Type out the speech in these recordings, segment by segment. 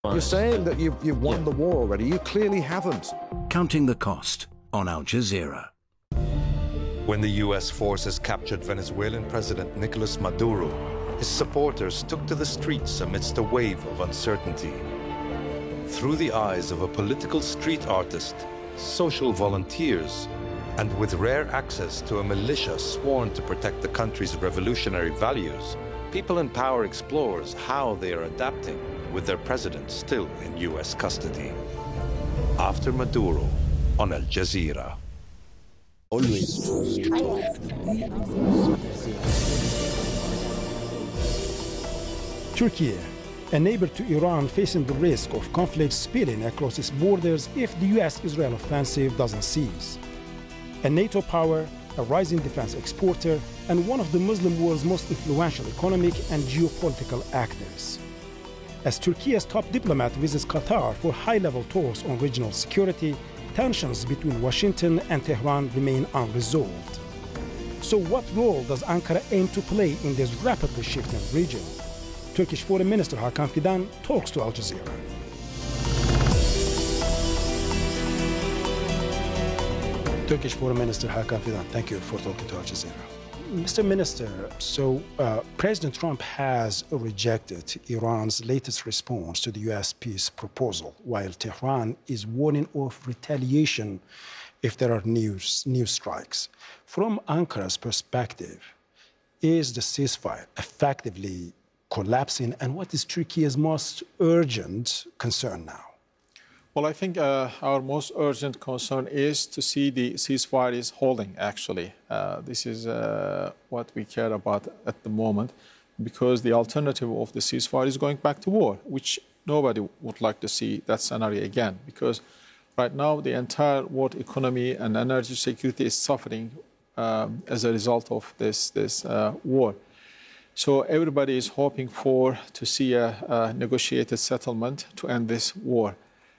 You're saying that you've won the war already. You clearly haven't. Counting the Cost on Al Jazeera. When the U.S. forces captured Venezuelan President Nicolas Maduro, his supporters took to the streets amidst a wave of uncertainty. Through the eyes of a political street artist, social volunteers, and with rare access to a militia sworn to protect the country's revolutionary values, People in Power explores how they are adapting with their president still in U.S. custody. After Maduro on Al Jazeera. Always Turkey, a neighbor to Iran facing the risk of conflict spilling across its borders if the U.S.-Israel offensive doesn't cease. A NATO power, a rising defense exporter, and one of the Muslim world's most influential economic and geopolitical actors. As Turkey's top diplomat visits Qatar for high-level talks on regional security, tensions between Washington and Tehran remain unresolved. So what role does Ankara aim to play in this rapidly shifting region? Turkish Foreign Minister Hakan Fidan talks to Al Jazeera. Turkish Foreign Minister Hakan Fidan, thank you for talking to Al Jazeera. Mr. Minister, so President Trump has rejected Iran's latest response to the U.S. peace proposal, while Tehran is warning of retaliation if there are new strikes. From Ankara's perspective, is the ceasefire effectively collapsing, and what is Turkey's most urgent concern now? Well, I think our most urgent concern is to see the ceasefire is holding, actually. This is what we care about at the moment, because the alternative of the ceasefire is going back to war, which nobody would like to see that scenario again, because right now the entire world economy and energy security is suffering as a result of this war. So everybody is hoping to see a negotiated settlement to end this war.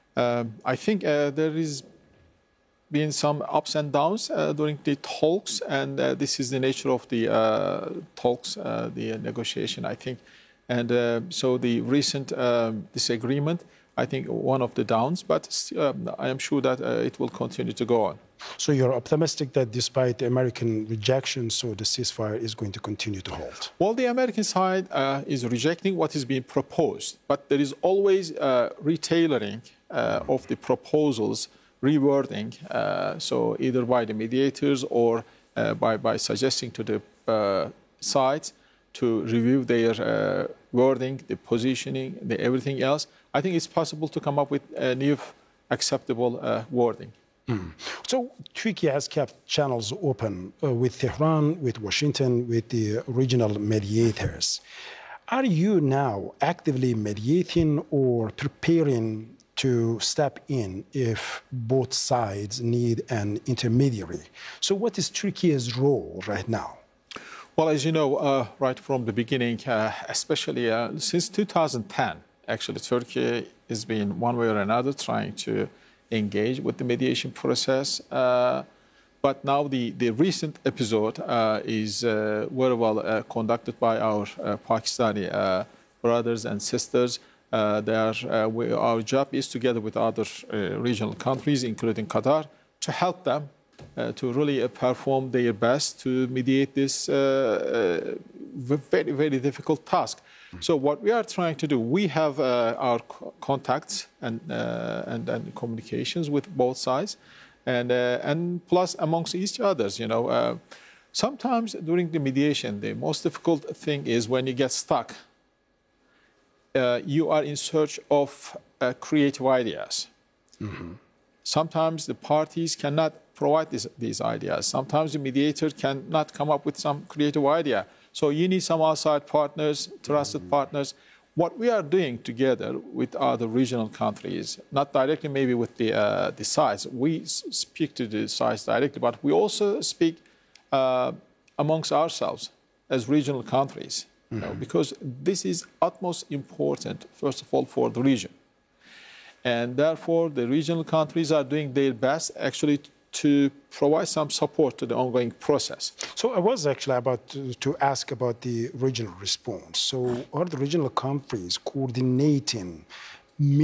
I think there has been some ups and downs during the talks, and this is the nature of the talks, the negotiation, I think. And so the recent disagreement, I think, one of the downs, but I am sure that it will continue to go on. So you're optimistic that despite the American rejection, so the ceasefire is going to continue to hold? Well, the American side is rejecting what is being proposed, but there is always retailoring of the proposals, rewording, so either by the mediators or by suggesting to the sides to review their wording, the positioning, everything else. I think it's possible to come up with a new acceptable wording. So Turkey has kept channels open with Tehran, with Washington, with the regional mediators. Are you now actively mediating or preparing to step in if both sides need an intermediary? So what is Turkey's role right now? Well, as you know, right from the beginning, especially since 2010, actually, Turkey has been one way or another trying to engage with the mediation process. But now the recent episode is very well conducted by our Pakistani brothers and sisters. Our job is, together with other regional countries, including Qatar, to help them to really perform their best to mediate this very, very difficult task. So what we are trying to do, we have our contacts and communications with both sides, and plus amongst each others. You know, sometimes during the mediation, the most difficult thing is when you get stuck. You are in search of creative ideas. Mm-hmm. Sometimes the parties cannot provide these ideas. Sometimes the mediator cannot come up with some creative idea. So you need some outside partners, trusted partners. What we are doing together with other regional countries, not directly maybe with the sides, we speak to the sides directly, but we also speak amongst ourselves as regional countries, you know, because this is utmost important, first of all, for the region. And therefore, the regional countries are doing their best actually to provide some support to the ongoing process. So I was actually about to ask about the regional response. So are the regional countries coordinating